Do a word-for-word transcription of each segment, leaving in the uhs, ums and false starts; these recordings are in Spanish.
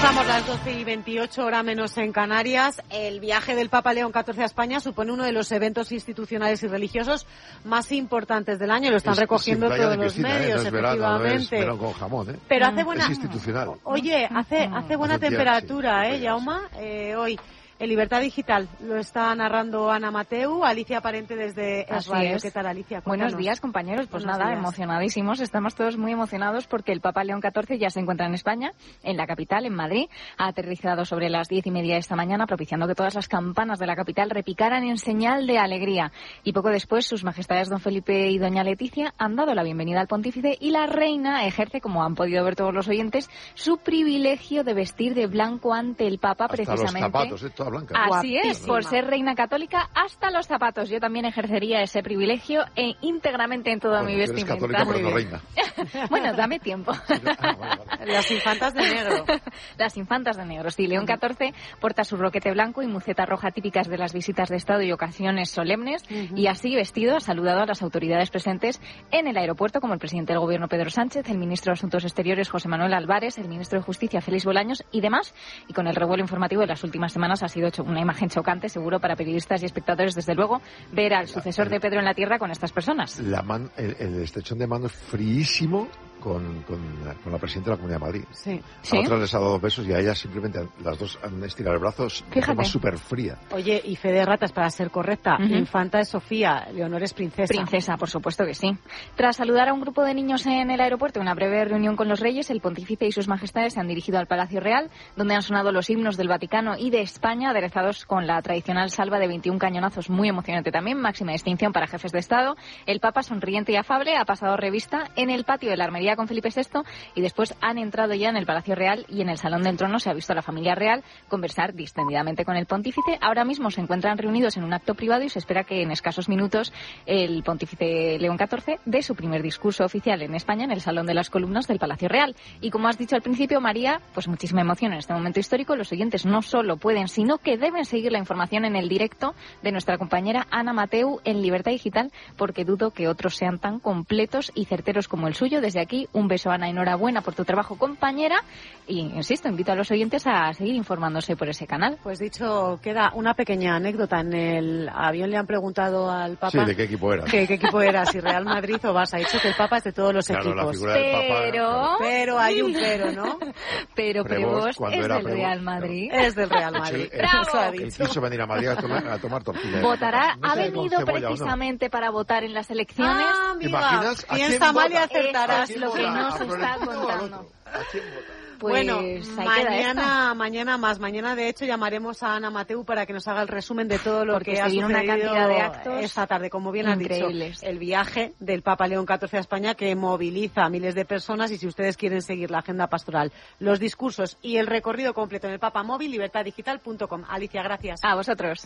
Pasamos las doce y veintiocho, hora menos en Canarias. El viaje del Papa León catorce a España supone uno de los eventos institucionales y religiosos más importantes del año. Lo están es, recogiendo todos los Cristina, medios, ¿eh? No efectivamente. Es verano, no es verano con jamón, ¿eh? Pero hace buena... Es institucional. Oye, hace, hace buena hace temperatura, tiempo, sí. ¿eh, Jaume? Eh, hoy. En Libertad Digital lo está narrando Ana Mateu, Alicia Parente desde Es Radio. ¿Qué tal, Alicia? Cuéntanos. Buenos días, compañeros. Pues Buenos nada, días. Emocionadísimos. Estamos todos muy emocionados porque el Papa León catorce ya se encuentra en España, en la capital, en Madrid. Ha aterrizado sobre las diez y media esta mañana, propiciando que todas las campanas de la capital repicaran en señal de alegría. Y poco después, sus majestades don Felipe y doña Leticia han dado la bienvenida al pontífice y la reina ejerce, como han podido ver todos los oyentes, su privilegio de vestir de blanco ante el Papa. Hasta precisamente. Los zapatos, ¿eh? Toda blanca. Así es, por ser reina católica hasta los zapatos. Yo también ejercería ese privilegio e íntegramente en toda bueno, mi vestimenta. Eres católica, pero no reina. Bueno, dame tiempo. Ah, vale, vale. Las infantas de negro. Las infantas de negro, sí. León catorce porta su roquete blanco y muceta roja típicas de las visitas de Estado y ocasiones solemnes. Uh-huh. Y así vestido ha saludado a las autoridades presentes en el aeropuerto, como el presidente del Gobierno Pedro Sánchez, el ministro de Asuntos Exteriores José Manuel Álvarez, el ministro de Justicia Félix Bolaños y demás. Y con el revuelo informativo de las últimas semanas ha sido hecho una imagen chocante, seguro, para periodistas y espectadores, desde luego, ver al sucesor de Pedro en la tierra con estas personas. La man, el, el estrechón de manos fríísimo con, con, con la presidenta de la Comunidad de Madrid. Sí. A ¿Sí? otras les ha dado besos y a ellas simplemente las dos han estirado el brazo de forma súper fría. Oye, y fe de ratas, para ser correcta, uh-huh. Infanta es Sofía, Leonor es princesa. Princesa, por supuesto que sí. Tras saludar a un grupo de niños en el aeropuerto y una breve reunión con los reyes, el pontífice y sus majestades se han dirigido al Palacio Real, donde han sonado los himnos del Vaticano y de España, aderezados con la tradicional salva de veintiún cañonazos, muy emocionante también, máxima distinción para jefes de Estado. El Papa, sonriente y afable, ha pasado revista en el patio de la Armería con Felipe sexto y después han entrado ya en el Palacio Real y en el Salón del Trono se ha visto a la familia real conversar distendidamente con el pontífice. Ahora mismo se encuentran reunidos en un acto privado y se espera que en escasos minutos el pontífice León catorce dé su primer discurso oficial en España en el Salón de las Columnas del Palacio Real. Y como has dicho al principio, María, pues muchísima emoción en este momento histórico. Los oyentes no solo pueden, sino que deben seguir la información en el directo de nuestra compañera Ana Mateu en Libertad Digital, porque dudo que otros sean tan completos y certeros como el suyo. Desde aquí, un beso, Ana, enhorabuena por tu trabajo, compañera, y insisto, invito a los oyentes a seguir informándose por ese canal. Pues dicho, queda una pequeña anécdota. En el avión le han preguntado al Papa... Sí, ¿de qué equipo era? ¿Qué, qué equipo era? Si Real Madrid o Barça. Ha dicho que el Papa es de todos los claro, equipos. La figura del Papa, pero... claro. Pero hay un pero, ¿no? Pero Prevost es del Prevost, Real Madrid. Claro. Es del Real Madrid. El, el, Eso ha el dicho. quiso venir a Madrid a tomar, a tomar tortilla. Votará, No ha sé, venido precisamente no. para votar en las elecciones. Ah, ¿Te imaginas? Piensa mal y acertarás. Es lo que nos está contando. ¿A quién vota? Pues bueno, ahí mañana, mañana más. Mañana, de hecho, llamaremos a Ana Mateu para que nos haga el resumen de todo lo Porque que ha sucedido una cantidad de actos esta tarde. Como bien has dicho, el viaje del Papa León catorce a España, que moviliza a miles de personas. Y si ustedes quieren seguir la agenda pastoral, los discursos y el recorrido completo en el Papa Móvil, libertad digital punto com. Alicia, gracias. A vosotros.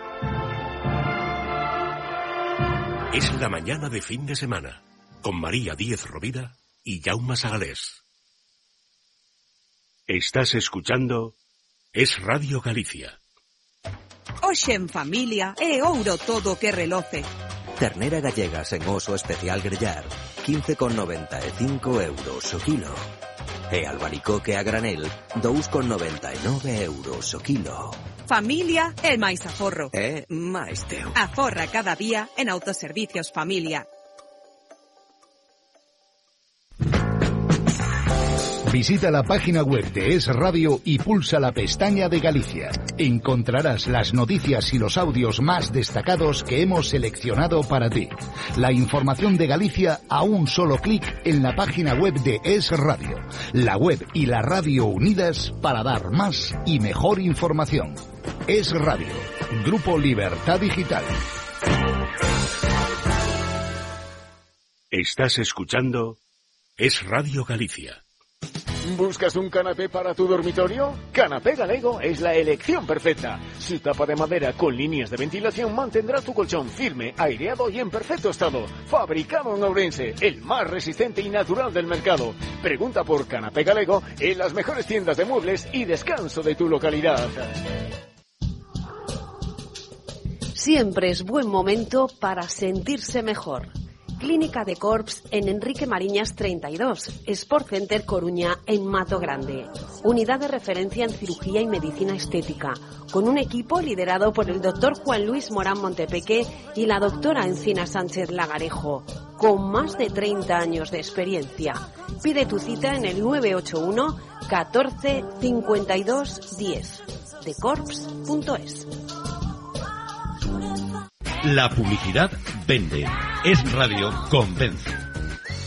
Es la mañana de fin de semana, con María Díez Rovira y Jaume Sagalés. Estás escuchando Es Radio Galicia. Hoxe en familia é ouro todo que reloce. Ternera gallega sen oso especial grellar, quince con noventa e cinco euros o kilo. E albaricoque a granel, dous con noventa e nove euros o kilo. Familia é máis aforro. É máis teu. Aforra cada día en Autoservicios Familia. Visita la página web de Es Radio y pulsa la pestaña de Galicia. Encontrarás las noticias y los audios más destacados que hemos seleccionado para ti. La información de Galicia a un solo clic en la página web de Es Radio. La web y la radio unidas para dar más y mejor información. Es Radio. Grupo Libertad Digital. Estás escuchando Es Radio Galicia. ¿Buscas un canapé para tu dormitorio? Canapé Galego es la elección perfecta. Su tapa de madera con líneas de ventilación mantendrá tu colchón firme, aireado y en perfecto estado. Fabricado en Ourense, el más resistente y natural del mercado. Pregunta por Canapé Galego en las mejores tiendas de muebles y descanso de tu localidad. Siempre es buen momento para sentirse mejor. Clínica de Corps en Enrique Mariñas treinta y dos, Sport Center Coruña en Mato Grande. Unidad de referencia en cirugía y medicina estética, con un equipo liderado por el doctor Juan Luis Morán Montepeque y la doctora Encina Sánchez Lagarejo, con más de treinta años de experiencia. Pide tu cita en el nueve ocho uno catorce cincuenta y dos diez, de corps punto es. La publicidad vende. Es Radio Convence.